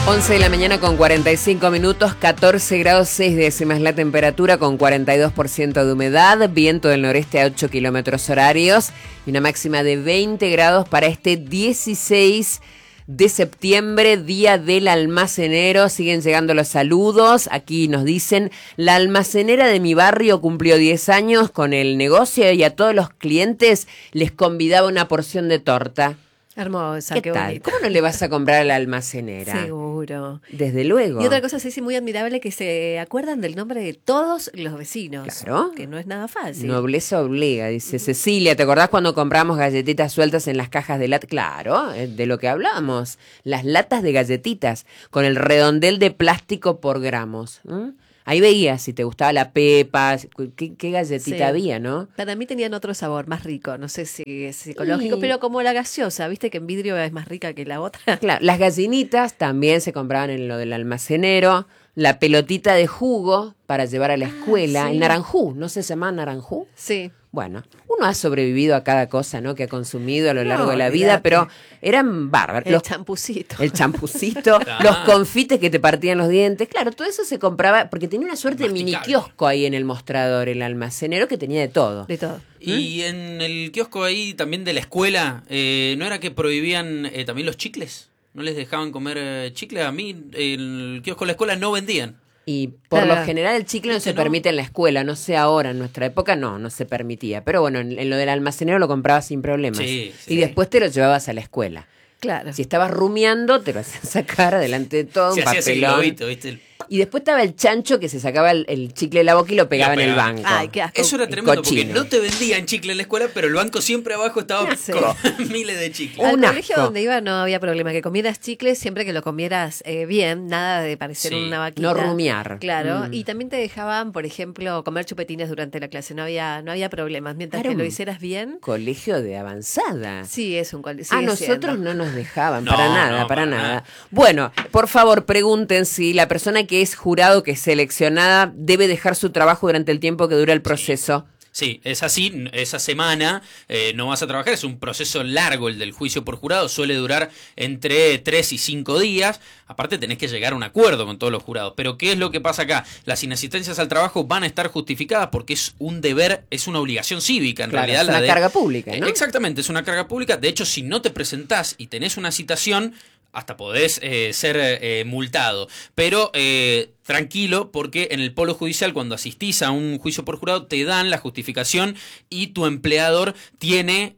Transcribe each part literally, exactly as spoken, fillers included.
once de la mañana con cuarenta y cinco minutos, catorce grados seis décimas la temperatura con cuarenta y dos por ciento de humedad, viento del noreste a ocho kilómetros horarios y una máxima de veinte grados para este dieciséis de septiembre, día del almacenero. Siguen llegando los saludos. Aquí nos dicen: la almacenera de mi barrio cumplió diez años con el negocio y a todos los clientes les convidaba una porción de torta. Hermosa, ¿Qué, qué tal? bonito. ¿Cómo no le vas a comprar a la almacenera? Seguro. Desde luego. Y otra cosa, sí, sí, muy admirable, que se acuerdan del nombre de todos los vecinos. Claro. Que no es nada fácil. Nobleza obliga, dice Cecilia. ¿Te acordás cuando compramos galletitas sueltas en las cajas de lata? Claro, es de lo que hablamos. Las latas de galletitas con el redondel de plástico por gramos. ¿Mm? Ahí veías si te gustaba la pepa, qué, qué galletita Sí. había, ¿no? Para mí tenían otro sabor, más rico. No sé si es psicológico, Y- pero como la gaseosa, ¿viste que en vidrio es más rica que la otra? Claro, las gallinitas también se compraban en lo del almacenero. La pelotita de jugo para llevar a la escuela. sí. El naranjú, ¿no se llamaba naranjú? Sí. Bueno, uno ha sobrevivido a cada cosa, ¿no? Que ha consumido a lo No, largo de la olvídate. vida, pero eran bárbaros. El Los- champucito. el champucito, Claro. los confites que te partían los dientes. Claro, todo eso se compraba porque tenía una suerte de mini Masticable. kiosco ahí en el mostrador, el almacenero, que tenía de todo. De todo. Y en el kiosco ahí también de la escuela, eh, ¿no era que prohibían eh, también los chicles? ¿No les dejaban comer eh, chicle? A mí, el kiosco de la escuela no vendían. Y por Claro. lo general el chicle no ¿Viste, se no? permite en la escuela, no sé ahora, en nuestra época no, no se permitía. Pero bueno, en, en lo del almacenero lo comprabas sin problemas. Sí, sí. Y después te lo llevabas a la escuela. Claro. Si estabas rumiando, te lo hacían sacar delante de todo, Se un hacía ese papelón. globito, ¿viste? Y después estaba el chancho que se sacaba el, el chicle de la boca y lo pegaba Lo en el pegaba. banco. Ay, qué asco. Eso era El tremendo porque cochino. no te vendían chicle en la escuela, pero el banco siempre abajo estaba Sí. con miles de chicles. Un Al asco. colegio donde iba no había problema, que comieras chicles siempre que lo comieras eh, bien, nada de parecer Sí. una vaquita. No rumiar. Claro, Mm. y también te dejaban, por ejemplo, comer chupetines durante la clase, no había no había problemas, mientras Era que lo un hicieras bien. Colegio de avanzada. Sí, es un colegio. A nosotros no nos dejaban, No, para nada, no, para para nada. nada. Bueno, por favor, pregunten si la persona que es jurado, que es seleccionada, debe dejar su trabajo durante el tiempo que dura el proceso. Sí, es así, esa semana eh, no vas a trabajar, es un proceso largo el del juicio por jurado, suele durar entre tres y cinco días, aparte tenés que llegar a un acuerdo con todos los jurados, pero ¿qué es lo que pasa acá? Las inasistencias al trabajo van a estar justificadas porque es un deber, es una obligación cívica en Claro, realidad. es una la de- carga pública, ¿no? Eh, Exactamente, es una carga pública, de hecho si no te presentás y tenés una citación, hasta podés eh, ser eh, multado, pero eh, tranquilo porque en el polo judicial cuando asistís a un juicio por jurado te dan la justificación y tu empleador tiene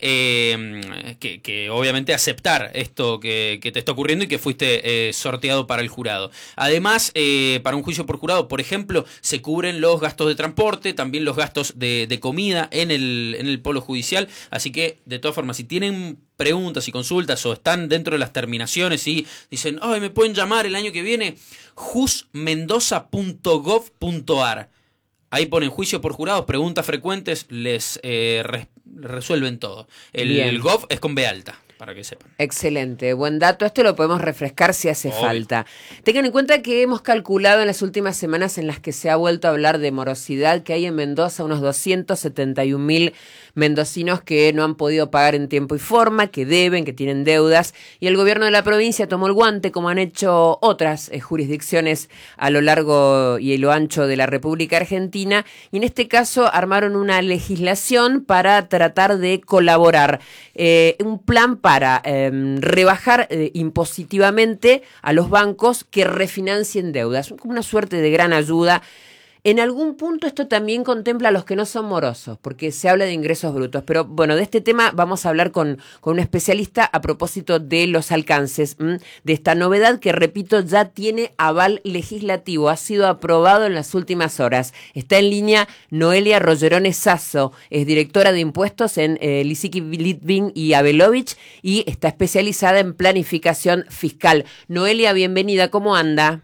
eh, que, que obviamente aceptar esto que, que te está ocurriendo y que fuiste eh, sorteado para el jurado. Además, eh, para un juicio por jurado, por ejemplo, se cubren los gastos de transporte, también los gastos de, de comida en el, en el polo judicial, así que de todas formas, si tienen preguntas y consultas o están dentro de las terminaciones y dicen, ay, me pueden llamar el año que viene, jus mendoza punto gov punto ar. Ahí ponen juicio por jurados, preguntas frecuentes, les eh, re- resuelven todo. El, Bien. el gov es con B alta, para que sepan. Excelente, buen dato. Esto lo podemos refrescar si hace Obvio. falta. Tengan en cuenta que hemos calculado en las últimas semanas en las que se ha vuelto a hablar de morosidad que hay en Mendoza unos doscientos setenta y un mil mendocinos que no han podido pagar en tiempo y forma, que deben, que tienen deudas, y el gobierno de la provincia tomó el guante, como han hecho otras eh, jurisdicciones a lo largo y lo ancho de la República Argentina, y en este caso armaron una legislación para tratar de colaborar, eh, un plan para eh, rebajar eh, impositivamente a los bancos que refinancien deudas, como una suerte de gran ayuda. En algún punto esto también contempla a los que no son morosos, porque se habla de ingresos brutos. Pero bueno, de este tema vamos a hablar con, con un especialista a propósito de los alcances ¿m? de esta novedad que, repito, ya tiene aval legislativo. Ha sido aprobado en las últimas horas. Está en línea Noelia Rollerone Sasso, es directora de impuestos en eh, Lisicki, Litvin y Abelovich y está especializada en planificación fiscal. Noelia, bienvenida, ¿cómo anda?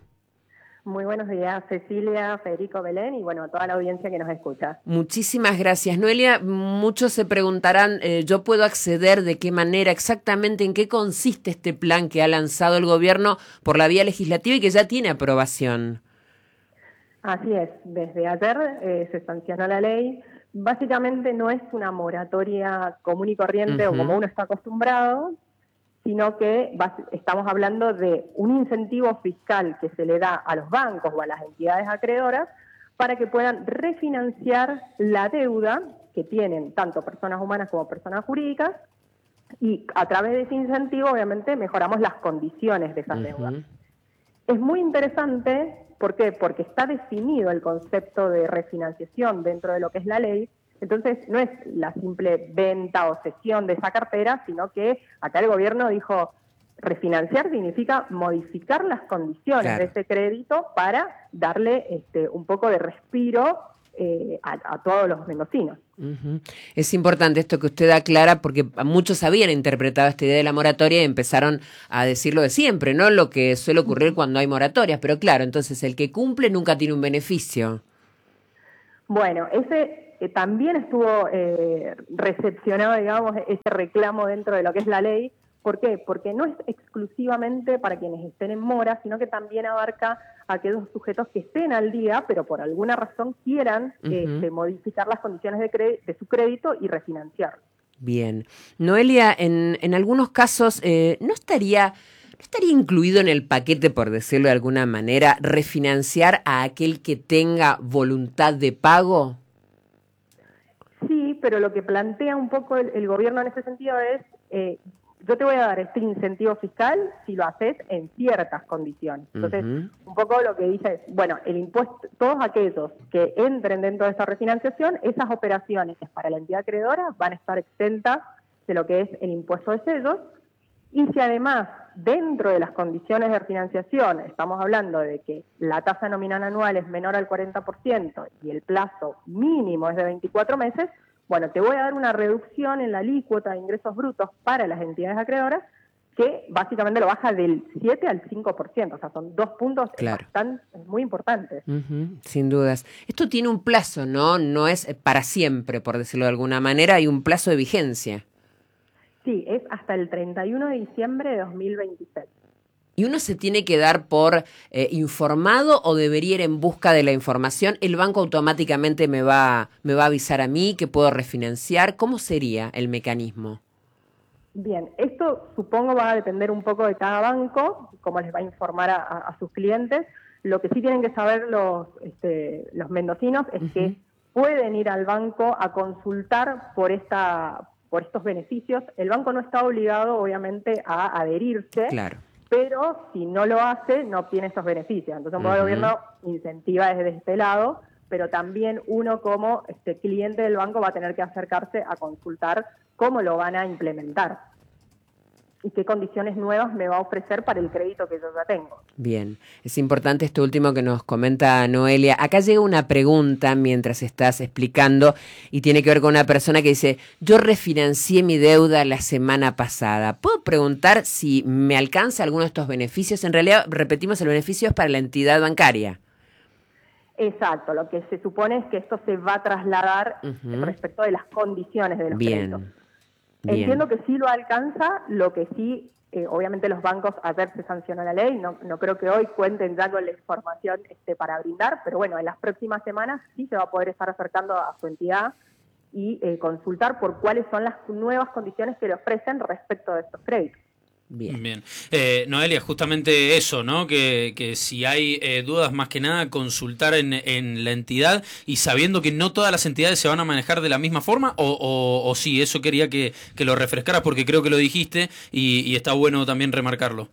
Muy buenos días, Cecilia, Federico, Belén y bueno, a toda la audiencia que nos escucha. Muchísimas gracias. Noelia, muchos se preguntarán, eh, ¿yo puedo acceder de qué manera, exactamente en qué consiste este plan que ha lanzado el gobierno por la vía legislativa y que ya tiene aprobación? Así es, desde ayer eh, se sancionó la ley. Básicamente no es una moratoria común y corriente Uh-huh. o como uno está acostumbrado, sino que estamos hablando de un incentivo fiscal que se le da a los bancos o a las entidades acreedoras para que puedan refinanciar la deuda que tienen tanto personas humanas como personas jurídicas, y a través de ese incentivo obviamente mejoramos las condiciones de esas uh-huh. deudas. Es muy interesante, ¿por qué? Porque está definido el concepto de refinanciación dentro de lo que es la ley. Entonces no es la simple venta o cesión de esa cartera, sino que acá el gobierno dijo, refinanciar significa modificar las condiciones claro. de ese crédito para darle este, un poco de respiro eh, a, a todos los mendocinos. Uh-huh. Es importante esto que usted aclara, porque muchos habían interpretado esta idea de la moratoria y empezaron a decirlo de siempre, ¿no? Lo que suele ocurrir cuando hay moratorias, pero claro, entonces el que cumple nunca tiene un beneficio. Bueno, ese eh, también estuvo eh, recepcionado, digamos, ese reclamo dentro de lo que es la ley. ¿Por qué? Porque no es exclusivamente para quienes estén en mora, sino que también abarca a aquellos sujetos que estén al día, pero por alguna razón quieran uh-huh. este, modificar las condiciones de, cre- de su crédito y refinanciar. Bien. Noelia, en, en algunos casos, eh, ¿no estaría, ¿no estaría incluido en el paquete, por decirlo de alguna manera, refinanciar a aquel que tenga voluntad de pago? Sí, pero lo que plantea un poco el, el gobierno en ese sentido es... Eh, yo te voy a dar este incentivo fiscal si lo haces en ciertas condiciones. Entonces, uh-huh. un poco lo que dice es, bueno, el impuesto, todos aquellos que entren dentro de esa refinanciación, esas operaciones para la entidad acreedora van a estar exentas de lo que es el impuesto de sellos, y si además, dentro de las condiciones de refinanciación, estamos hablando de que la tasa nominal anual es menor al cuarenta por ciento y el plazo mínimo es de veinticuatro meses, bueno, te voy a dar una reducción en la alícuota de ingresos brutos para las entidades acreedoras que básicamente lo baja del siete al cinco por ciento. O sea, son dos puntos claro. bastante, muy importantes. Uh-huh, sin dudas. Esto tiene un plazo, ¿no? No es para siempre, por decirlo de alguna manera. Hay un plazo de vigencia. Sí, es hasta el treinta y uno de diciembre de dos mil veintiséis. ¿Y uno se tiene que dar por eh, informado o debería ir en busca de la información? ¿El banco automáticamente me va, me va a avisar a mí que puedo refinanciar? ¿Cómo sería el mecanismo? Bien, esto supongo va a depender un poco de cada banco, cómo les va a informar a, a, a sus clientes. Lo que sí tienen que saber los, este, los mendocinos es uh-huh. que pueden ir al banco a consultar por esta, por estos beneficios. El banco no está obligado, obviamente, a adherirse. Claro. Pero si no lo hace, no obtiene esos beneficios. Entonces, un poco uh-huh. el gobierno incentiva desde este lado, pero también uno como este cliente del banco va a tener que acercarse a consultar cómo lo van a implementar y qué condiciones nuevas me va a ofrecer para el crédito que yo ya tengo. Bien, es importante esto último que nos comenta Noelia. Acá llega una pregunta mientras estás explicando y tiene que ver con una persona que dice, yo refinancié mi deuda la semana pasada. ¿Puedo preguntar si me alcanza alguno de estos beneficios? En realidad, repetimos, el beneficio es para la entidad bancaria. Exacto, lo que se supone es que esto se va a trasladar uh-huh. respecto de las condiciones de los Bien. créditos. Bien. Entiendo que sí lo alcanza, lo que sí, eh, obviamente los bancos, ayer se sancionó la ley, no, no creo que hoy cuenten ya con la información este, para brindar, pero bueno, en las próximas semanas sí se va a poder estar acercando a su entidad y eh, consultar por cuáles son las nuevas condiciones que le ofrecen respecto de estos créditos. Bien. Bien. Eh, Noelia, justamente eso, ¿no? Que, que si hay eh, dudas, más que nada, consultar en, en la entidad y sabiendo que no todas las entidades se van a manejar de la misma forma, o, o, o sí, eso quería que, que lo refrescaras porque creo que lo dijiste y, y está bueno también remarcarlo.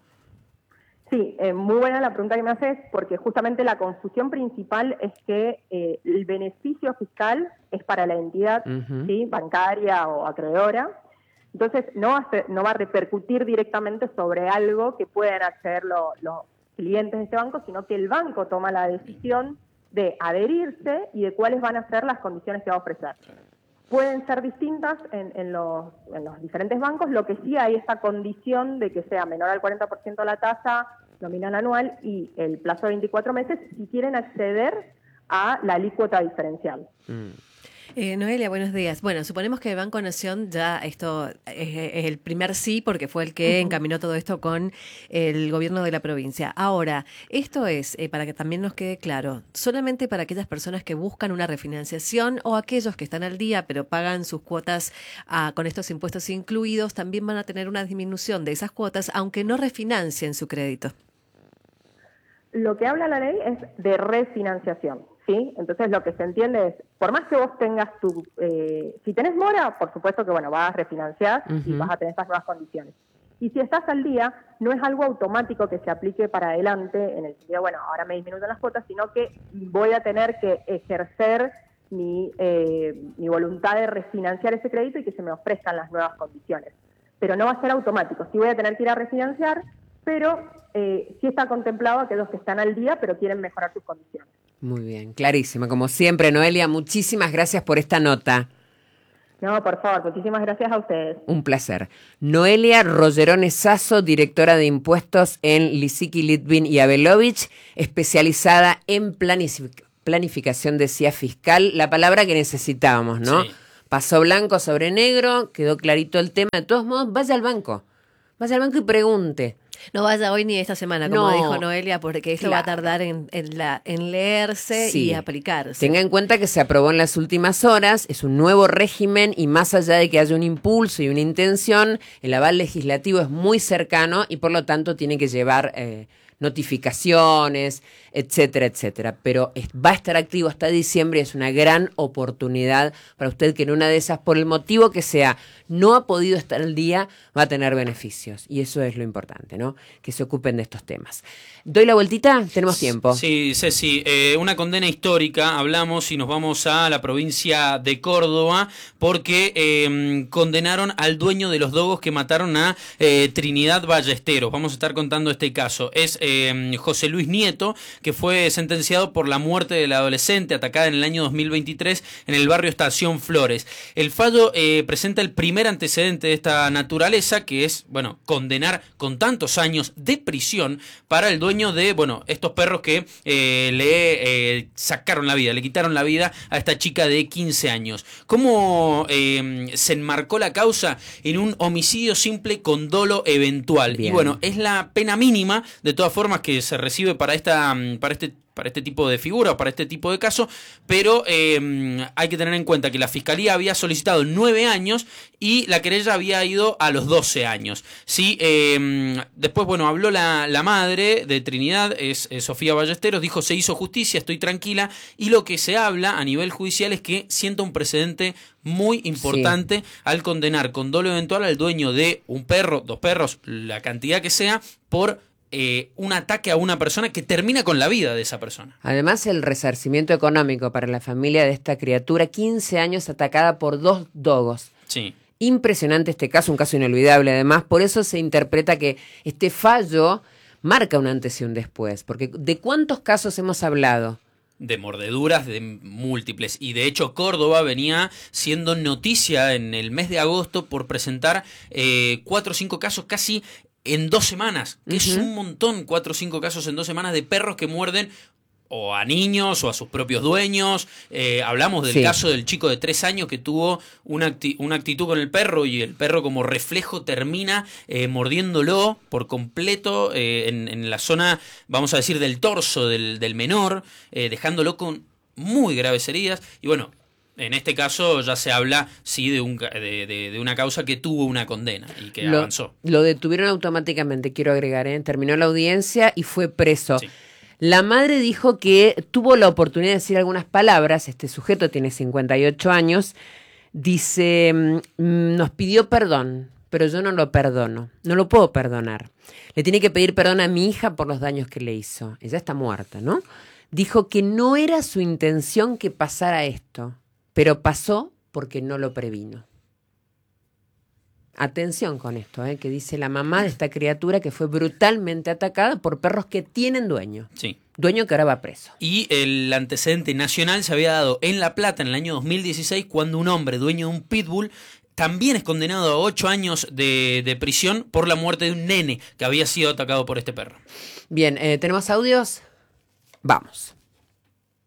Sí, eh, muy buena la pregunta que me haces, porque justamente la confusión principal es que eh, el beneficio fiscal es para la entidad uh-huh. ¿sí? bancaria o acreedora. Entonces, no va, a ser, no va a repercutir directamente sobre algo que puedan acceder lo, los clientes de este banco, sino que el banco toma la decisión de adherirse y de cuáles van a ser las condiciones que va a ofrecer. Pueden ser distintas en, en, los, en los diferentes bancos, lo que sí hay esta condición de que sea menor al cuarenta por ciento la tasa nominal anual y el plazo de veinticuatro meses si quieren acceder a la alícuota diferencial. Mm. Eh, Noelia, buenos días. Bueno, suponemos que el Banco Nación ya esto es, es el primer sí porque fue el que Ujú. encaminó todo esto con el gobierno de la provincia. Ahora, esto es, eh, para que también nos quede claro, solamente para aquellas personas que buscan una refinanciación o aquellos que están al día pero pagan sus cuotas ah, con estos impuestos incluidos, también van a tener una disminución de esas cuotas aunque no refinancien su crédito. Lo que habla la ley es de refinanciación, ¿sí? Entonces lo que se entiende es, por más que vos tengas tu, eh, si tenés mora, por supuesto que bueno, vas a refinanciar y Ujú. vas a tener estas nuevas condiciones. Y si estás al día, no es algo automático que se aplique para adelante, en el sentido, bueno, ahora me disminuyen las cuotas, sino que voy a tener que ejercer mi, eh, mi voluntad de refinanciar ese crédito y que se me ofrezcan las nuevas condiciones. Pero no va a ser automático, sí voy a tener que ir a refinanciar, pero eh, sí está contemplado aquellos que están al día, pero quieren mejorar sus condiciones. Muy bien, clarísima. Como siempre, Noelia, muchísimas gracias por esta nota. No, por favor, muchísimas gracias a ustedes. Un placer. Noelia Rollerone Sasso, directora de impuestos en Lisicki, Litvin y Abelovich, especializada en planific- planificación de C I A fiscal, la palabra que necesitábamos, ¿no? Sí. Pasó blanco sobre negro, quedó clarito el tema. De todos modos, vaya al banco. Vaya al banco y pregunte. No vaya hoy ni esta semana, como No. dijo Noelia, porque esto va a Claro. tardar en, en, la, en leerse Sí. y aplicarse. Tenga en cuenta que se aprobó en las últimas horas, es un nuevo régimen y más allá de que haya un impulso y una intención, el aval legislativo es muy cercano y por lo tanto tiene que llevar eh, notificaciones, etcétera, etcétera. Pero es- va a estar activo hasta diciembre y es una gran oportunidad para usted que en una de esas, por el motivo que sea, no ha podido estar al día, va a tener beneficios. Y eso es lo importante, ¿no? Que se ocupen de estos temas. ¿Doy la vueltita? Tenemos tiempo. Sí, Ceci, eh, una condena histórica, hablamos y nos vamos a la provincia de Córdoba, porque eh, condenaron al dueño de los dogos que mataron a eh, Trinidad Ballesteros. Vamos a estar contando este caso. Es eh, José Luis Nieto, que fue sentenciado por la muerte de la adolescente atacada en el año dos mil veintitrés en el barrio Estación Flores. El fallo eh, presenta el primer antecedente de esta naturaleza, que es, bueno, condenar con tantos años de prisión para el dueño de, bueno, estos perros que eh, le eh, sacaron la vida, le quitaron la vida a esta chica de quince años. ¿Cómo eh, se enmarcó la causa? En un homicidio simple con dolo eventual. Bien. Y bueno, es la pena mínima, de todas formas, que se recibe para esta, para este para este tipo de figura o para este tipo de caso, pero eh, hay que tener en cuenta que la Fiscalía había solicitado nueve años y la querella había ido a los doce años. Sí, eh, después, bueno, habló la, la madre de Trinidad, es, es Sofía Ballesteros, dijo: se hizo justicia, estoy tranquila, y lo que se habla a nivel judicial es que sienta un precedente muy importante sí. al condenar con dolo eventual al dueño de un perro, dos perros, la cantidad que sea, por Eh, un ataque a una persona que termina con la vida de esa persona. Además, el resarcimiento económico para la familia de esta criatura, quince años atacada por dos dogos. Sí. Impresionante este caso, un caso inolvidable además. Por eso se interpreta que este fallo marca un antes y un después. Porque ¿de cuántos casos hemos hablado? De mordeduras, de múltiples. Y de hecho Córdoba venía siendo noticia en el mes de agosto por presentar eh, cuatro o cinco casos casi en dos semanas, que uh-huh. es un montón, cuatro o cinco casos en dos semanas de perros que muerden o a niños o a sus propios dueños. Eh, hablamos del sí. caso del chico de tres años que tuvo una, acti- una actitud con el perro y el perro como reflejo termina eh, mordiéndolo por completo eh, en, en la zona, vamos a decir, del torso del, del menor, eh, dejándolo con muy graves heridas. Y bueno, en este caso ya se habla, sí, de, un, de, de, de una causa que tuvo una condena y que lo, avanzó. Lo detuvieron automáticamente, quiero agregar, ¿eh? Terminó la audiencia y fue preso. Sí. La madre dijo que tuvo la oportunidad de decir algunas palabras. Este sujeto tiene cincuenta y ocho años. Dice, nos pidió perdón, pero yo no lo perdono. No lo puedo perdonar. Le tiene que pedir perdón a mi hija por los daños que le hizo. Ella está muerta, ¿no? Dijo que no era su intención que pasara esto, pero pasó porque no lo previno. Atención con esto, ¿eh? Que dice la mamá de esta criatura que fue brutalmente atacada por perros que tienen dueño. Sí. Dueño que ahora va preso. Y el antecedente nacional se había dado en La Plata en el año dos mil dieciséis, cuando un hombre dueño de un pitbull también es condenado a ocho años de, de prisión por la muerte de un nene que había sido atacado por este perro. Bien, eh, ¿tenemos audios? Vamos.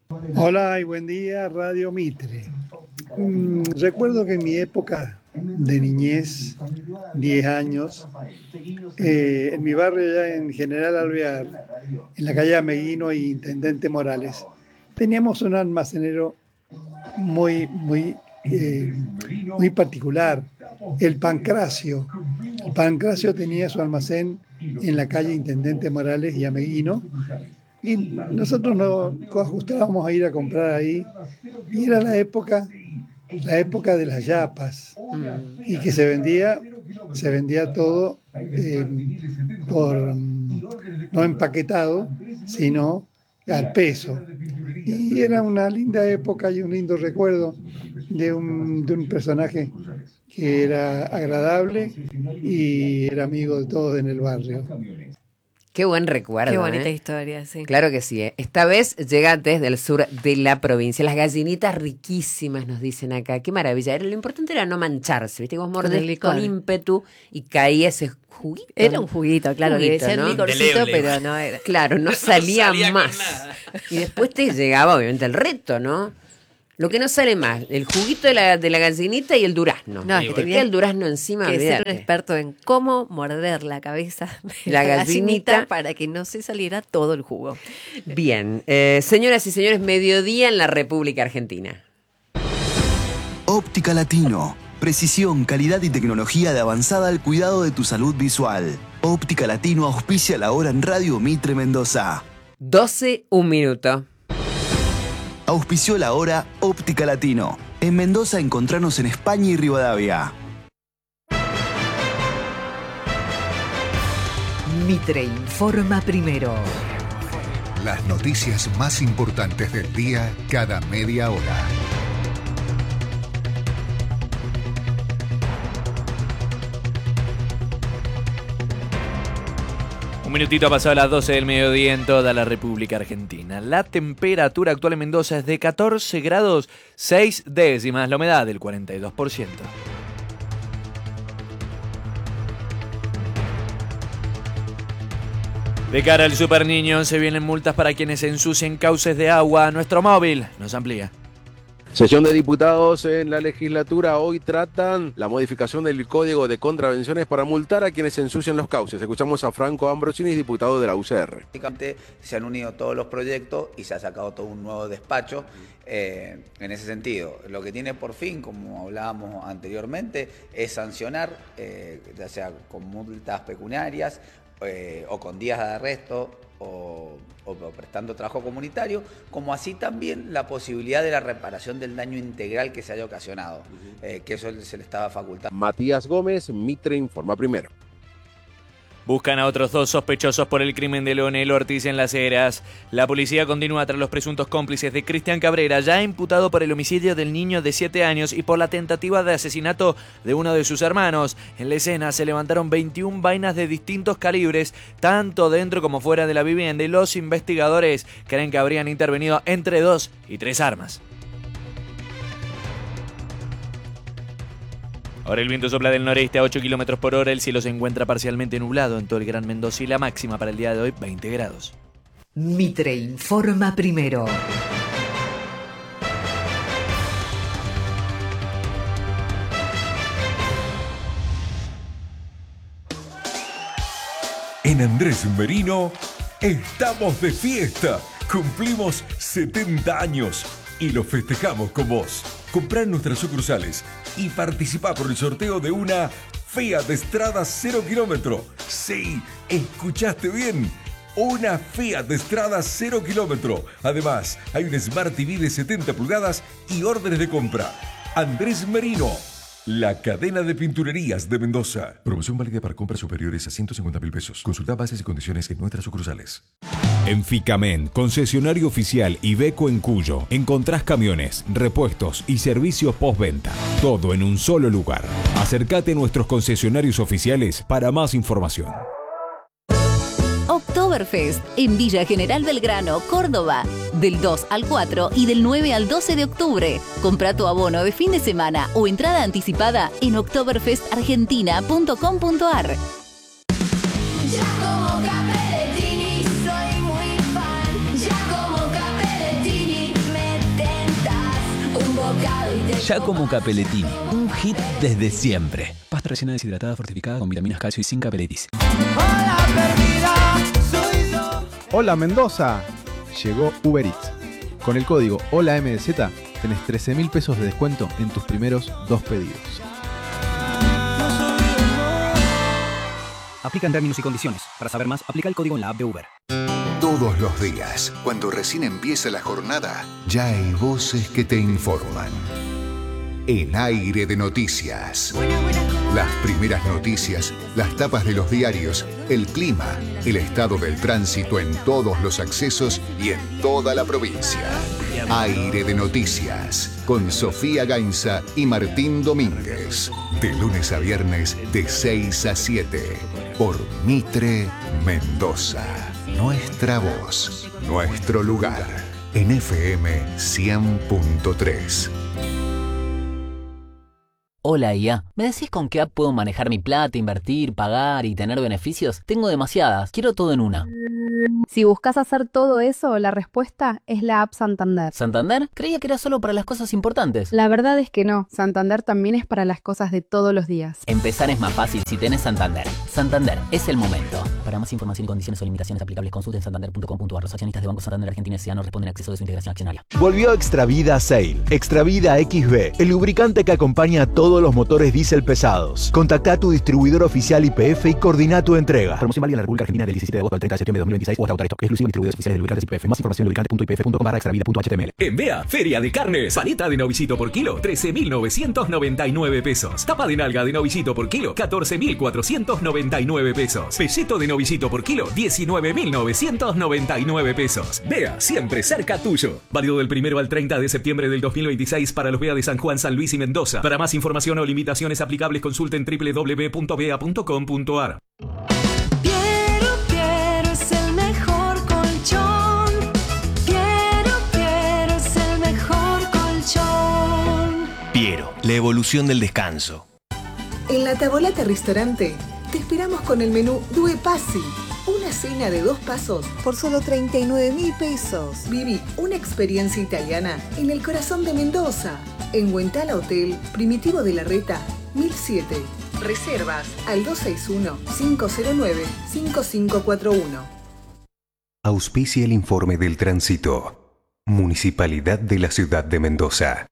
Hola y buen día, Radio Mitre. Mm, recuerdo que en mi época de niñez, diez años, eh, en mi barrio ya en General Alvear, en la calle Ameguino y Intendente Morales, teníamos un almacenero muy, muy, eh, muy particular, el Pancracio. El Pancracio tenía su almacén en la calle Intendente Morales y Ameguino, y nosotros nos ajustábamos a ir a comprar ahí, y era la época, la época de las yapas, y que se vendía, se vendía todo eh, por, no empaquetado, sino al peso. Y era una linda época y un lindo recuerdo de un, de un personaje que era agradable y era amigo de todos en el barrio. Qué buen recuerdo. Qué bonita ¿eh? historia, sí. Claro que sí. ¿eh? Esta vez llega desde el sur de la provincia. Las gallinitas riquísimas, nos dicen acá. Qué maravilla. Era, lo importante era no mancharse. ¿Viste? Vos mordés con, con ímpetu y caía ese juguito. Era un juguito, claro. Juguito, le decían ¿no? licorcito, pero no era. Claro, no salía, no salía más. Y después te llegaba, obviamente, el reto, ¿no? Lo que no sale más, el juguito de la, de la gallinita y el durazno. No, que que te queda el durazno encima, que olvídate. ser un experto en cómo morder la cabeza de La la, gallinita. gallinita para que no se saliera todo el jugo. Bien, eh, señoras y señores, mediodía en la República Argentina. Óptica Latino. Precisión, calidad y tecnología de avanzada al cuidado de tu salud visual. Óptica Latino auspicia la hora en Radio Mitre Mendoza. doce, un minuto. Auspició la hora Óptica Latino. En Mendoza encontranos en España y Rivadavia. Mitre informa primero. Las noticias más importantes del día cada media hora. Un minutito ha pasado a las doce del mediodía en toda la República Argentina. La temperatura actual en Mendoza es de catorce grados seis décimas, la humedad del cuarenta y dos por ciento. De cara al Super Niño, se vienen multas para quienes ensucien cauces de agua. Nuestro móvil nos amplía. Sesión de diputados en la legislatura. Hoy tratan la modificación del Código de Contravenciones para multar a quienes ensucian los cauces. Escuchamos a Franco Ambrosini, diputado de la U C R. Se han unido todos los proyectos y se ha sacado todo un nuevo despacho eh, en ese sentido. Lo que tiene por fin, como hablábamos anteriormente, es sancionar, eh, ya sea con multas pecuniarias eh, o con días de arresto, O, o prestando trabajo comunitario, como así también la posibilidad de la reparación del daño integral que se haya ocasionado, eh, que eso se le estaba facultando. Matías Gómez, Mitre informa primero. Buscan a otros dos sospechosos por el crimen de Leonel Ortiz en Las Heras. La policía continúa tras los presuntos cómplices de Cristian Cabrera, ya imputado por el homicidio del niño de siete años y por la tentativa de asesinato de uno de sus hermanos. En la escena se levantaron veintiuna vainas de distintos calibres, tanto dentro como fuera de la vivienda, y los investigadores creen que habrían intervenido entre dos y tres armas. Ahora el viento sopla del noreste a ocho kilómetros por hora, el cielo se encuentra parcialmente nublado en todo el Gran Mendoza y la máxima para el día de hoy veinte grados. Mitre informa primero. En Andrés Merino estamos de fiesta. Cumplimos setenta años y lo festejamos con vos. Comprá en nuestras sucursales y participá por el sorteo de una Fiat Strada cero kilómetro. Sí, escuchaste bien. Una Fiat Strada cero kilómetro. Además, hay un Smart T V de setenta pulgadas y órdenes de compra. Andrés Merino, la cadena de pinturerías de Mendoza. Promoción válida para compras superiores a ciento cincuenta mil pesos. Consulta bases y condiciones en nuestras sucursales. En Ficamen, concesionario oficial Iveco en Cuyo, encontrás camiones, repuestos y servicios postventa. Todo en un solo lugar. Acércate a nuestros concesionarios oficiales para más información. Oktoberfest en Villa General Belgrano, Córdoba. Del dos al cuatro y del nueve al doce de octubre. Compra tu abono de fin de semana o entrada anticipada en oktoberfest argentina punto com punto ar. Giacomo Capellettini, soy muy fan. Giacomo Capellettini, Giacomo Capelletini, un hit desde siempre. Pasta rellena deshidratada fortificada con vitaminas, calcio y zinc Capelletis. Hola Mendoza, llegó Uber Eats. Con el código HOLAMDZ tenés trece mil pesos de descuento en tus primeros dos pedidos. Aplican términos y condiciones. Para saber más, aplica el código en la app de Uber. Todos los días, cuando recién empieza la jornada, ya hay voces que te informan. El aire de noticias. Las primeras noticias, las tapas de los diarios, el clima, el estado del tránsito en todos los accesos y en toda la provincia. Aire de noticias, con Sofía Gainza y Martín Domínguez. De lunes a viernes, de seis a siete. Por Mitre Mendoza. Nuestra voz, nuestro lugar. En F M cien punto tres. Hola I A, ¿me decís con qué app puedo manejar mi plata, invertir, pagar y tener beneficios? Tengo demasiadas, quiero todo en una. Si buscas hacer todo eso, la respuesta es la app Santander. ¿Santander? Creía que era solo para las cosas importantes. La verdad es que no, Santander también es para las cosas de todos los días. Empezar es más fácil si tenés Santander. Santander, es el momento. Para más información y condiciones o limitaciones aplicables, consulten santander punto com punto a r. Los accionistas de Banco Santander Argentina S A no responden a acceso de su integración accionaria. Volvió Extravida Sail. Extravida X B, el lubricante que acompaña a todos los motores diésel pesados. Contactá a tu distribuidor oficial Y P F y coordina tu entrega. Promoción válida en la República Argentina del diecisiete de agosto al treinta de septiembre de dos mil veintiséis o hasta agotar esto. Exclusivo distribuidores oficiales de lubricantes Y P F. Más información en lubricante punto i p f punto com barra extravida punto h t m l. En Bea, Feria de Carnes. Paleta de novillito por kilo, trece mil novecientos noventa y nueve pesos. Tapa de nalga de novillito por kilo, catorce mil cuatrocientos noventa y nueve pesos. Pelleto de novillito por kilo, diecinueve mil novecientos noventa y nueve pesos. Bea, siempre cerca tuyo. Válido del primero al treinta de septiembre del dos mil veintiséis para los Bea de San Juan, San Luis y Mendoza. Para más información o limitaciones aplicables, consulten doble u doble u doble u punto bea punto com punto a r. Piero, Piero es el mejor colchón. Piero, Piero es el mejor colchón. Piero, la evolución del descanso. En la Tavolata Restaurante te esperamos con el menú Due Passi. Una cena de dos pasos por solo treinta y nueve mil pesos. Viví una experiencia italiana en el corazón de Mendoza. En Huentala Hotel, Primitivo de la Reta, mil siete. Reservas al dos seis uno, cinco cero nueve, cinco cinco cuatro uno. Auspicia el informe del tránsito. Municipalidad de la Ciudad de Mendoza.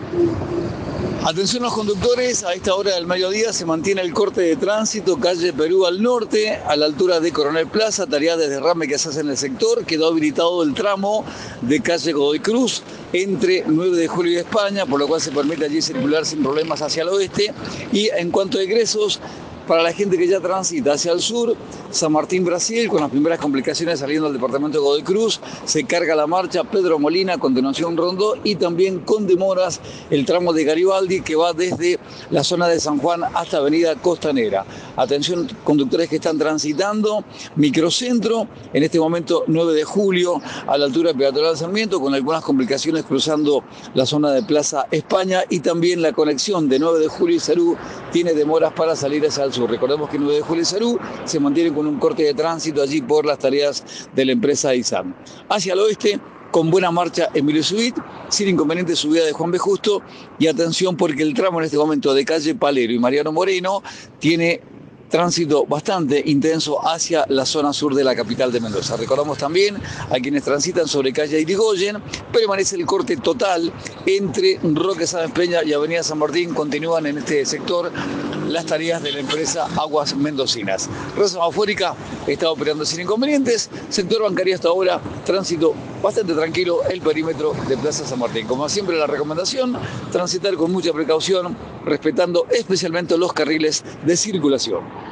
Atención los conductores, a esta hora del mediodía se mantiene el corte de tránsito, calle Perú al norte, a la altura de Coronel Plaza, tarea de derrame que se hace en el sector. Quedó habilitado el tramo de calle Godoy Cruz entre nueve de julio y España, por lo cual se permite allí circular sin problemas hacia el oeste. Y en cuanto a egresos, para la gente que ya transita hacia el sur, San Martín, Brasil, con las primeras complicaciones saliendo del departamento de Godoy Cruz, se carga la marcha Pedro Molina, continuación Rondó, y también con demoras el tramo de Garibaldi que va desde la zona de San Juan hasta Avenida Costanera. Atención conductores que están transitando, microcentro, en este momento nueve de julio, a la altura de Peatonal Sarmiento, con algunas complicaciones cruzando la zona de Plaza España, y también la conexión de nueve de julio y Sarú tiene demoras para salir hacia el sur. Recordemos que nueve de julio y Sarú se mantienen con un corte de tránsito allí por las tareas de la empresa I S A M. Hacia el oeste, con buena marcha Emilio Subit, sin inconveniente subida de Juan B. Justo, y atención porque el tramo en este momento de calle Palero y Mariano Moreno tiene tránsito bastante intenso hacia la zona sur de la capital de Mendoza. Recordamos también a quienes transitan sobre calle Irigoyen, permanece el corte total entre Roque Sáenz Peña y Avenida San Martín. Continúan en este sector las tareas de la empresa Aguas Mendocinas. Red Semafórica está operando sin inconvenientes. Sector bancario hasta ahora, tránsito bastante tranquilo, el perímetro de Plaza San Martín. Como siempre, la recomendación, transitar con mucha precaución, respetando especialmente los carriles de circulación.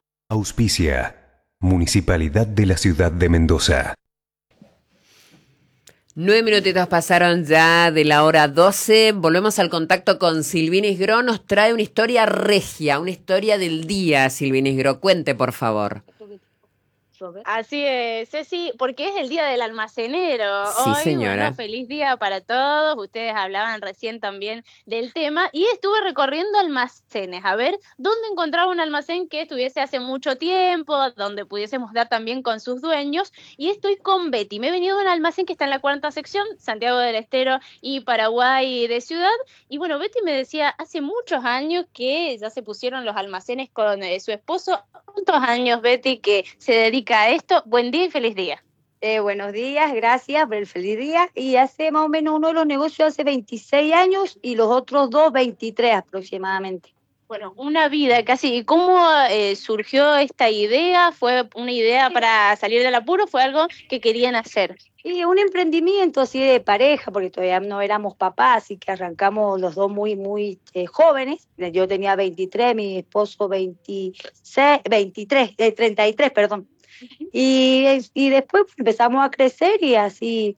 Auspicia Municipalidad de la Ciudad de Mendoza. Nueve minutitos pasaron ya de la hora doce. Volvemos al contacto con Silvinis Gro. Nos trae una historia regia, una historia del día, Silvinis Gro. Cuente, por favor. Así es, Ceci, porque es el día del almacenero. Sí, Hoy, señora. bueno, feliz día para todos. Ustedes hablaban recién también del tema y estuve recorriendo almacenes, a ver dónde encontraba un almacén que estuviese hace mucho tiempo, donde pudiésemos dar también con sus dueños. Y estoy con Betty. Me he venido a un almacén que está en la cuarta sección, Santiago del Estero y Paraguay de Ciudad. Y bueno, Betty me decía, hace muchos años que ya se pusieron los almacenes con eh, su esposo. ¿Cuántos años, Betty, que se dedica a esto? Buen día y feliz día. Eh, buenos días, gracias por el feliz día. Y hace más o menos uno de los negocios hace veintiséis años y los otros dos, veintitrés aproximadamente. Bueno, una vida casi. ¿Y cómo eh, surgió esta idea? ¿Fue una idea para salir del apuro? ¿Fue algo que querían hacer? Y un emprendimiento así de pareja, porque todavía no éramos papás, así que arrancamos los dos muy, muy eh, jóvenes. Yo tenía veintitrés, mi esposo veintiséis, veintitrés, eh, treinta y tres, perdón. Y, y después empezamos a crecer y así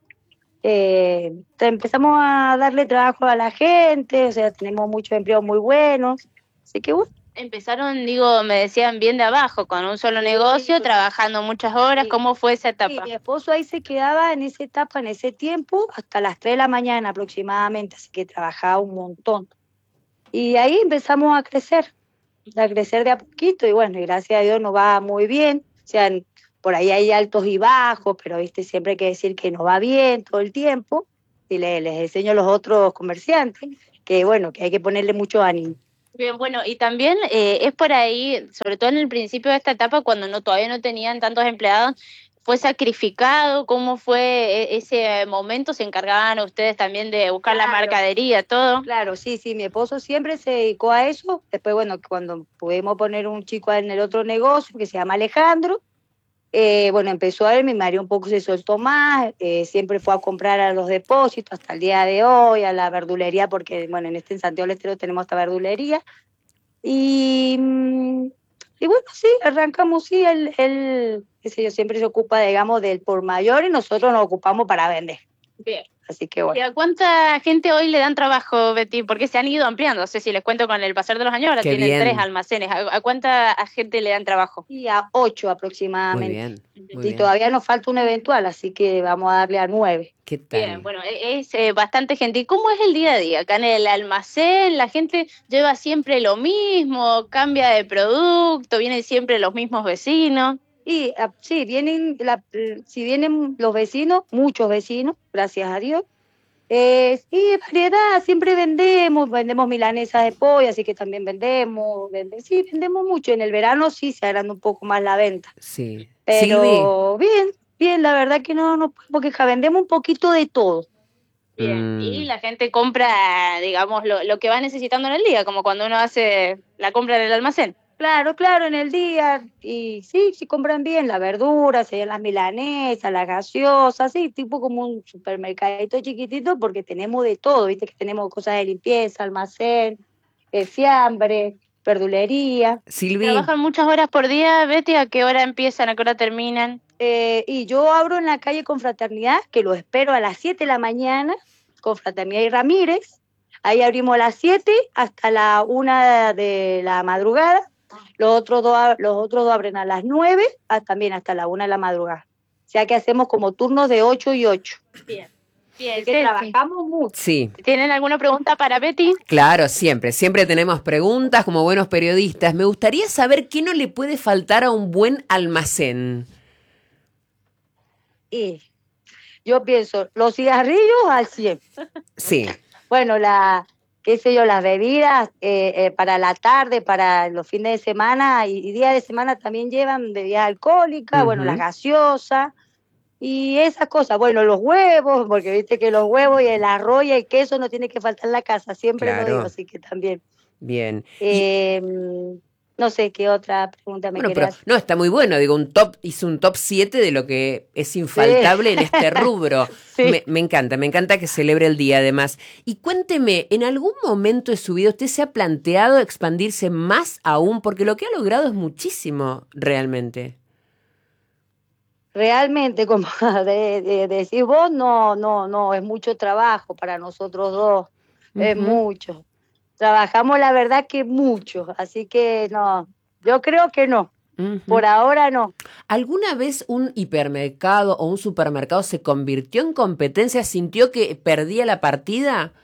eh, empezamos a darle trabajo a la gente, o sea, tenemos muchos empleos muy buenos. Así que bueno. Empezaron, digo, me decían bien de abajo, con un solo negocio, sí, trabajando muchas horas. Sí. ¿Cómo fue esa etapa? Sí, mi esposo ahí se quedaba en esa etapa, en ese tiempo, hasta las tres de la mañana aproximadamente, así que trabajaba un montón. Y ahí empezamos a crecer, a crecer de a poquito, y bueno, y gracias a Dios nos va muy bien. O sea, por ahí hay altos y bajos, pero viste, siempre hay que decir que nos va bien todo el tiempo, y les, les enseño a los otros comerciantes que bueno, que hay que ponerle mucho ánimo. Bien, bueno, y también eh, es por ahí, sobre todo en el principio de esta etapa, cuando no todavía no tenían tantos empleados, ¿fue sacrificado? ¿Cómo fue ese momento? ¿Se encargaban ustedes también de buscar claro, la mercadería, todo? Claro, sí, sí, mi esposo siempre se dedicó a eso. Después, bueno, cuando pudimos poner un chico en el otro negocio que se llama Alejandro, eh, bueno, empezó a él, mi marido un poco se soltó más, eh, siempre fue a comprar a los depósitos hasta el día de hoy, a la verdulería, porque, bueno, en este en Santiago del Estero tenemos esta verdulería. Y, y bueno, sí, arrancamos, sí, él, él, qué sé yo, siempre se ocupa, digamos, del por mayor y nosotros nos ocupamos para vender. Bien. Así que bueno. ¿Y a cuánta gente hoy le dan trabajo, Betty? Porque se han ido ampliando, no sé si les cuento con el pasar de los años, ahora Qué tienen bien. tres almacenes. ¿A, a cuánta gente le dan trabajo? Y a ocho aproximadamente. Muy bien. Muy y bien. todavía nos falta un eventual, así que vamos a darle a nueve. ¿Qué tal? Bien, bueno, es eh, bastante gente. ¿Y cómo es el día a día? Acá en el almacén, la gente lleva siempre lo mismo, cambia de producto, vienen siempre los mismos vecinos. Y uh, sí, vienen, la, si vienen los vecinos, muchos vecinos, gracias a Dios. Eh, sí, variedad, siempre vendemos, vendemos milanesas de pollo, así que también vendemos, vende, sí, vendemos mucho. En el verano sí se agranda un poco más la venta. Sí. Pero Silvi. bien, bien, la verdad que no nos podemos quejar, vendemos un poquito de todo. Bien, Mm. y la gente compra, digamos, lo, lo que va necesitando en el día, como cuando uno hace la compra en el almacén. Claro, claro, en el día, y sí, sí compran bien las verduras, serían las milanesas, las gaseosas, sí, tipo como un supermercadito chiquitito, porque tenemos de todo, viste que tenemos cosas de limpieza, almacén, eh, fiambre, verdulería. Silvi. ¿Trabajan muchas horas por día, Betty? ¿A qué hora empiezan, a qué hora terminan? Eh, y yo abro en la calle Confraternidad, que lo espero a las siete de la mañana, Confraternidad y Ramírez, ahí abrimos a las siete hasta la una de la madrugada. Los otros dos, los otros dos abren a las nueve, ah, también hasta la una de la madrugada. O sea que hacemos como turnos de ocho y ocho. Bien. Bien, que trabajamos mucho. Sí. ¿Tienen alguna pregunta para Betty? Claro, siempre, siempre tenemos preguntas como buenos periodistas. Me gustaría saber qué no le puede faltar a un buen almacén. Y yo pienso, los cigarrillos al cien. Sí. Bueno, la... qué sé yo, las bebidas eh, eh, para la tarde, para los fines de semana y, y días de semana también llevan bebidas alcohólicas, uh-huh. Bueno, las gaseosas y esas cosas. Bueno, los huevos, porque viste que los huevos y el arroz y el queso no tiene que faltar en la casa, siempre claro. lo digo, así que también. Bien. Eh, y... No sé qué otra pregunta me bueno, querías. Pero, no, está muy bueno. Digo, un top, hice un top siete de lo que es infaltable sí. en este rubro. Sí. Me, me encanta, me encanta que celebre el día además. Y cuénteme, ¿en algún momento de su vida usted se ha planteado expandirse más aún? Porque lo que ha logrado es muchísimo, realmente. Realmente, como de, de, de decís vos, no, no, no, es mucho trabajo para nosotros dos. Uh-huh. Es mucho. Trabajamos la verdad que mucho, así que no, yo creo que no. Ujú. Por ahora no. ¿Alguna vez un hipermercado o un supermercado se convirtió en competencia? ¿Sintió que perdía la partida?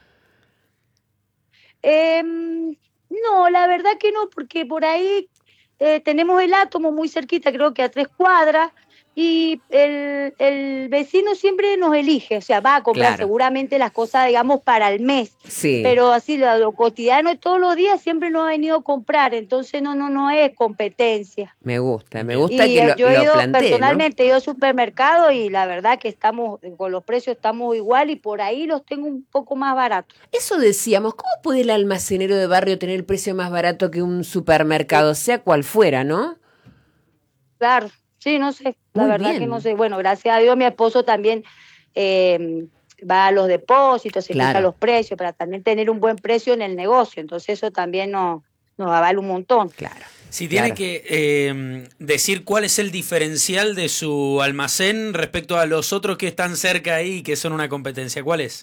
Eh, no, la verdad que no, porque por ahí eh, tenemos el Átomo muy cerquita, creo que a tres cuadras, y el, el vecino siempre nos elige, o sea, va a comprar Claro. seguramente las cosas, digamos, para el mes, Sí. pero así lo, lo cotidiano de todos los días siempre nos ha venido a comprar, entonces no, no, no es competencia. Me gusta, me gusta Y que lo, yo he lo ido plantee, ¿no? personalmente, he ido al supermercado y la verdad que estamos, con los precios estamos igual y por ahí los tengo un poco más baratos. Eso decíamos, ¿cómo puede el almacenero de barrio tener el precio más barato que un supermercado, sea cual fuera, no? Claro, sí, no sé, la Muy verdad bien. que no sé. Bueno, gracias a Dios mi esposo también eh, va a los depósitos, se Claro. fija los precios para también tener un buen precio en el negocio, entonces eso también nos, nos avala un montón. Claro. Si tiene Claro. que eh, decir cuál es el diferencial de su almacén respecto a los otros que están cerca ahí y que son una competencia, ¿cuál es?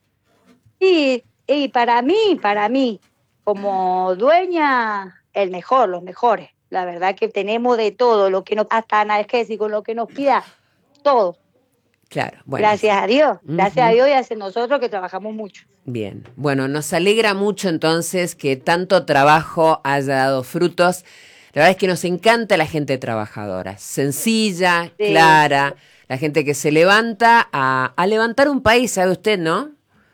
Y, y para mí, para mí, como dueña, el mejor, los mejores. La verdad que tenemos de todo, lo que nos, hasta analgésico, lo que nos pida, todo. Claro, bueno. Gracias a Dios, gracias Ujú. a Dios y hacia nosotros que trabajamos mucho. Bien, bueno, nos alegra mucho entonces que tanto trabajo haya dado frutos. La verdad es que nos encanta la gente trabajadora, sencilla, Sí. clara, la gente que se levanta a, a levantar un país, ¿sabe usted, no?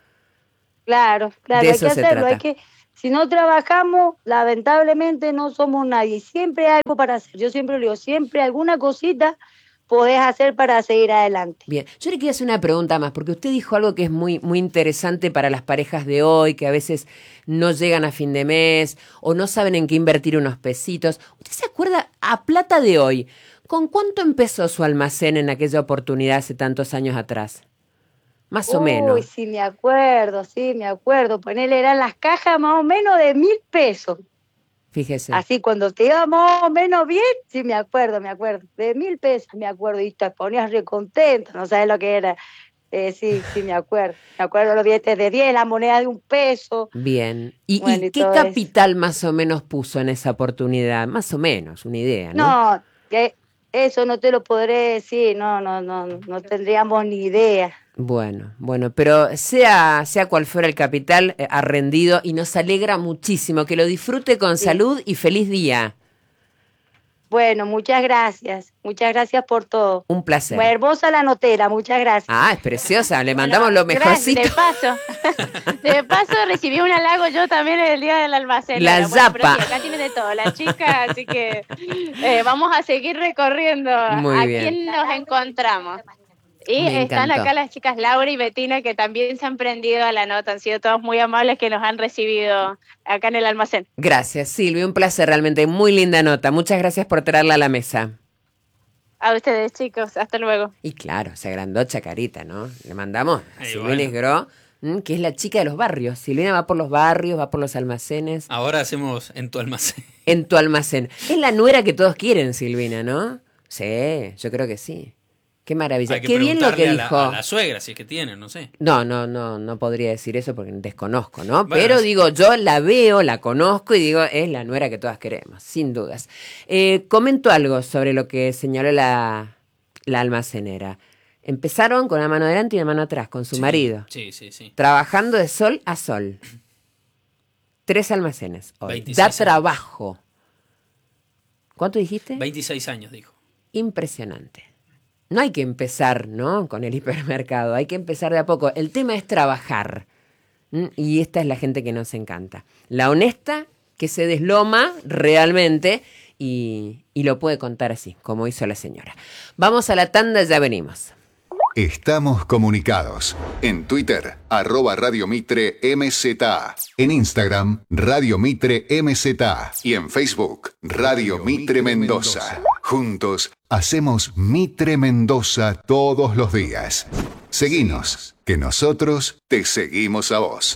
Claro, claro, De hay eso que se hacerlo, trata. hay que, si no trabajamos, lamentablemente no somos nadie, siempre hay algo para hacer, yo siempre lo digo, siempre alguna cosita podés hacer para seguir adelante. Bien, yo le quería hacer una pregunta más, porque usted dijo algo que es muy, muy interesante para las parejas de hoy, que a veces no llegan a fin de mes o no saben en qué invertir unos pesitos. ¿Usted se acuerda a plata de hoy? ¿Con cuánto empezó su almacén en aquella oportunidad hace tantos años atrás? Más o Uy, menos. sí, me acuerdo, sí, me acuerdo, ponerle eran las cajas más o menos de mil pesos. Fíjese. Así cuando te iba más o menos bien, sí me acuerdo, me acuerdo. De mil pesos me acuerdo y te ponías recontento, no sabes lo que era. Eh, sí, sí me acuerdo. Me acuerdo los billetes de diez, la moneda de un peso. Bien. ¿Y, Bueno, y y qué todo eso. capital más o menos puso en esa oportunidad? Más o menos, una idea, ¿no? No, que eso no te lo podré decir, no, no, no, no tendríamos ni idea. Bueno, bueno, pero sea, sea cual fuera el capital, eh, ha rendido y nos alegra muchísimo. Que lo disfrute con Sí. salud y feliz día. Bueno, muchas gracias, muchas gracias por todo. Un placer. Muy hermosa la notera, muchas gracias. Ah, es preciosa, le mandamos lo Gracias, mejorcito. de paso. De paso recibí un halago yo también el día del almacén. La Bueno, pero zapa. sí, acá tiene de todo, la chica, así que eh, vamos a seguir recorriendo Muy a bien. quién nos encontramos. Y Me están encantó. acá las chicas Laura y Betina que también se han prendido a la nota, han sido todos muy amables que nos han recibido acá en el almacén. Gracias, Silvia, un placer realmente. Muy linda nota. Muchas gracias por traerla a la mesa. A ustedes chicos, hasta luego. Y claro, se agrandó Chacarita, ¿no? Le mandamos a Eh, Silvina bueno. Esgro, mm, que es la chica de los barrios. Silvina va por los barrios, va por los almacenes. Ahora hacemos en tu almacén. En tu almacén. Es la nuera que todos quieren, Silvina, ¿no? Sí, yo creo que sí. Qué maravilla. Hay que Qué bien lo que preguntarle a la- dijo. a la suegra, si es que tiene, no sé. No, no, no, no podría decir eso porque desconozco, ¿no? Bueno, Pero sí. digo, yo la veo, la conozco y digo, es la nuera que todas queremos, sin dudas. Eh, comento algo sobre lo que señaló la, la almacenera. Empezaron con una mano adelante y una mano atrás, con su Sí, marido, Sí, sí, sí. trabajando de sol a sol. Tres almacenes hoy. veintiséis Da años. trabajo. ¿Cuánto dijiste? veintiséis años, dijo. Impresionante. No hay que empezar, ¿no? Con el hipermercado, hay que empezar de a poco. El tema es trabajar. ¿Mm? Y esta es la gente que nos encanta. La honesta, que se desloma realmente y, y lo puede contar así, como hizo la señora. Vamos a la tanda, ya venimos. Estamos comunicados. En Twitter, arroba Radio Mitre M Z A. En Instagram, Radio Mitre M Z A. Y en Facebook, Radio Mitre Mendoza. Juntos, hacemos Mitre Mendoza todos los días. Seguinos, que nosotros te seguimos a vos.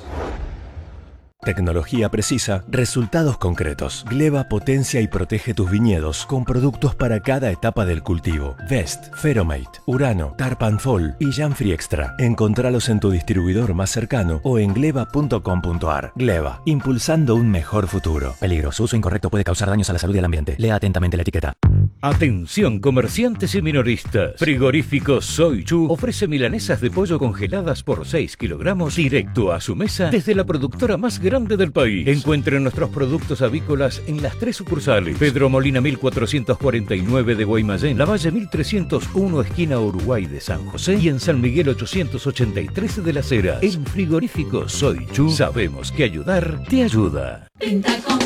Tecnología precisa, resultados concretos. Gleva potencia y protege tus viñedos con productos para cada etapa del cultivo. Vest, Feromate, Urano, Tarpanfol y Janfree Extra. Encontralos en tu distribuidor más cercano o en gleva punto com punto ar. Gleva, impulsando un mejor futuro. Peligro, su uso incorrecto puede causar daños a la salud y al ambiente. Lea atentamente la etiqueta. Atención comerciantes y minoristas. Frigorífico Soy Chu ofrece milanesas de pollo congeladas por seis kilogramos directo a su mesa desde la productora más grande del país. Encuentren nuestros productos avícolas en las tres sucursales: Pedro Molina mil cuatrocientos cuarenta y nueve de Guaymallén, Lavalle mil trescientos uno esquina Uruguay de San José y en San Miguel ochocientos ochenta y tres de Las Heras. En Frigorífico Soy Chu sabemos que ayudar te ayuda.